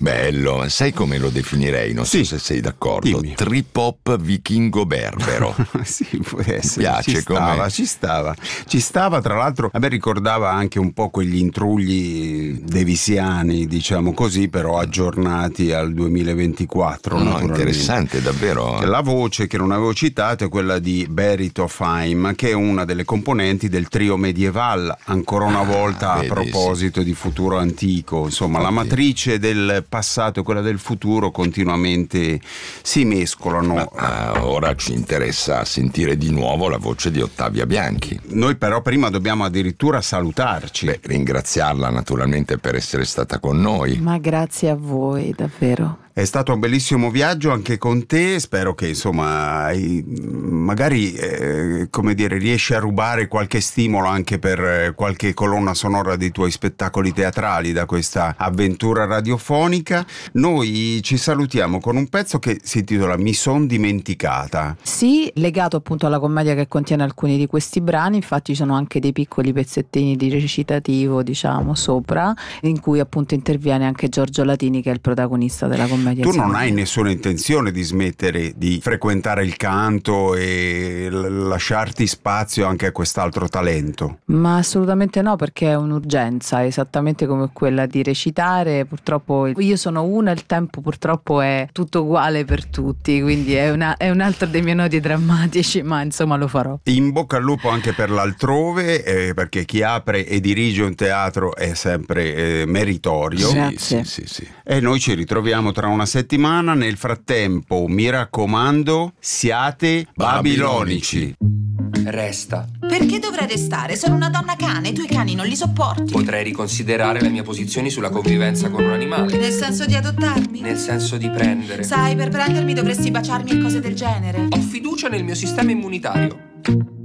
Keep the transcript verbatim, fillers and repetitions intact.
Bello, sai come lo definirei? Non Sì. so se sei d'accordo. Dimmi. Trip hop vichingo berbero. Sì, può essere. Piace ci come- stava, ci stava. Ci stava, tra l'altro, a me ricordava anche un po' quegli intrugli devisiani, diciamo così, però aggiornati al duemilaventiquattro. No, no, naturalmente. interessante, davvero. La voce che non avevo citato è quella di Berit of Haim, che è una delle componenti del trio Medieval, ancora una volta vedi, a proposito di futuro antico. Insomma, la Infatti. matrice del passato e quella del futuro continuamente si mescolano. Ma ah, ora ci interessa sentire di nuovo la voce di Ottavia Bianchi. Noi però prima dobbiamo addirittura salutarci. Beh, ringraziarla naturalmente per essere stata con noi. Ma grazie a voi, davvero. È stato un bellissimo viaggio anche con te, spero che insomma hai- magari eh, come dire riesci a rubare qualche stimolo anche per eh, qualche colonna sonora dei tuoi spettacoli teatrali da questa avventura radiofonica. Noi ci salutiamo con un pezzo che si intitola Mi son dimenticata. Sì, legato appunto alla commedia che contiene alcuni di questi brani, infatti ci sono anche dei piccoli pezzettini di recitativo, diciamo, sopra, in cui appunto interviene anche Giorgio Latini, che è il protagonista della commedia. Tu non insieme a hai me. nessuna intenzione di smettere di frequentare il canto e l- lasciarti spazio anche a quest'altro talento? Ma assolutamente no, perché è un'urgenza, esattamente come quella di recitare. Purtroppo io sono una, il tempo purtroppo è tutto uguale per tutti, quindi è, una, è un altro dei miei nodi drammatici, ma insomma lo farò. In bocca al lupo anche per l'altrove, eh, perché chi apre e dirige un teatro è sempre eh, meritorio. Sì. Sì, Grazie. sì, sì, sì. E noi ci ritroviamo tra una settimana. Nel frattempo, mi raccomando, siate babilonici. Resta. Perché dovrei restare? Sono una donna cane, tu i cani non li sopporti. Potrei riconsiderare le mie posizioni sulla convivenza con un animale. Nel senso di adottarmi? Nel senso di prendere. Sai, per prendermi dovresti baciarmi e cose del genere. Ho fiducia nel mio sistema immunitario.